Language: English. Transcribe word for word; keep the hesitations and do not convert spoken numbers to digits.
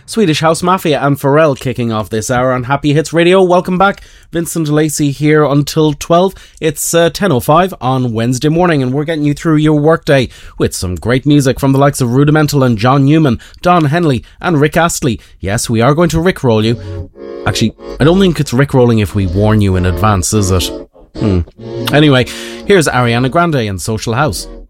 Swedish House Mafia and Pharrell kicking off this hour on Happy Hits Radio. Welcome back. Vincent Lacey here until twelve. It's uh, ten oh five on Wednesday morning and we're getting you through your workday with some great music from the likes of Rudimental and John Newman, Don Henley and Rick Astley. Yes, we are going to Rickroll you. Actually, I don't think it's Rickrolling if we warn you in advance, is it? Hmm. Anyway, here's Ariana Grande and Social House.